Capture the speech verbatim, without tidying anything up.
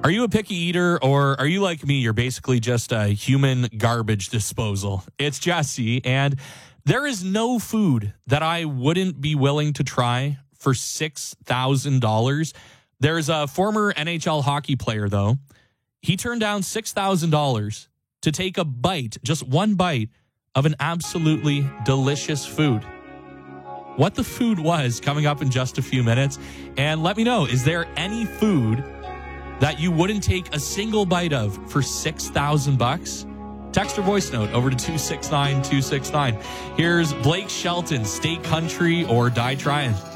Are you a picky eater, or are you like me? You're basically just a human garbage disposal. It's Jesse, and there is no food that I wouldn't be willing to try for six thousand dollars. There's a former N H L hockey player, though. He turned down six thousand dollars to take a bite, just one bite, of an absolutely delicious food. What the food was, coming up in just a few minutes. And let me know, is there any food that you wouldn't take a single bite of for six thousand bucks? Text or voice note over to two six nine two six nine. Here's Blake Shelton, State Country or Die Trying.